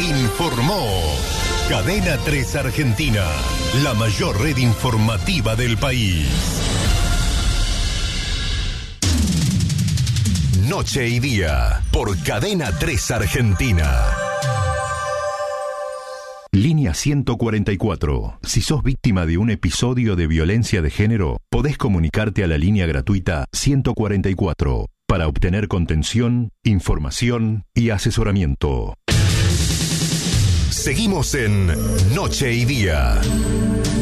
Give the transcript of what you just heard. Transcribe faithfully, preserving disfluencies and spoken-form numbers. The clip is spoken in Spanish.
informó. Cadena tres Argentina, la mayor red informativa del país. Noche y día, por Cadena tres Argentina. Línea ciento cuarenta y cuatro. Si sos víctima de un episodio de violencia de género, podés comunicarte a la línea gratuita ciento cuarenta y cuatro para obtener contención, información y asesoramiento. Seguimos en Noche y Día.